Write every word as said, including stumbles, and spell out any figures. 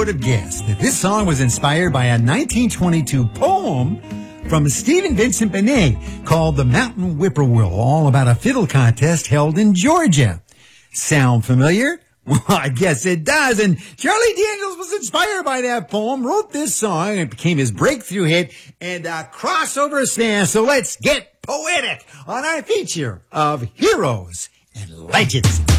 would have guessed that this song was inspired by a nineteen twenty-two poem from Stephen Vincent Benet called The Mountain Whippoorwill, all about a fiddle contest held in Georgia. Sound familiar? Well, I guess it does. And Charlie Daniels was inspired by that poem, wrote this song, and it became his breakthrough hit and a crossover stand. So let's get poetic on our feature of Heroes and Legends.